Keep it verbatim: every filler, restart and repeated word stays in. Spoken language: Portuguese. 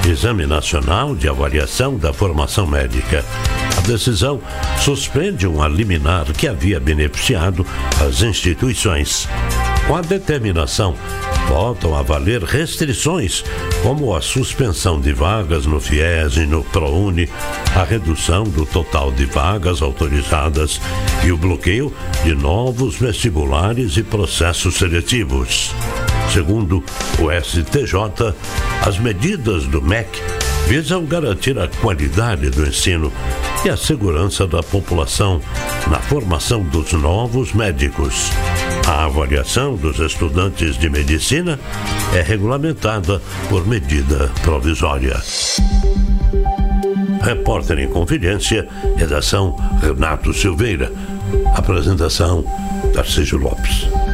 Exame Nacional de Avaliação da Formação Médica. A decisão suspende um liminar que havia beneficiado as instituições. Com a determinação, voltam a valer restrições, como a suspensão de vagas no FIES e no ProUni, a redução do total de vagas autorizadas e o bloqueio de novos vestibulares e processos seletivos. Segundo o S T J, as medidas do M E C visam garantir a qualidade do ensino e a segurança da população na formação dos novos médicos. A avaliação dos estudantes de medicina é regulamentada por medida provisória. Repórter em Confidência, redação Renato Silveira. Apresentação Tarcísio Lopes.